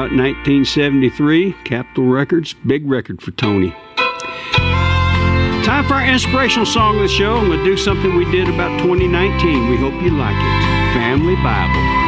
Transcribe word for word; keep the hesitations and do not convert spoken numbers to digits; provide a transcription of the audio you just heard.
out in nineteen seventy-three, Capitol Records, big record for Tony. Time for our inspirational song of the show. I'm going to do something we did about twenty nineteen. We hope you like it. Family Bible.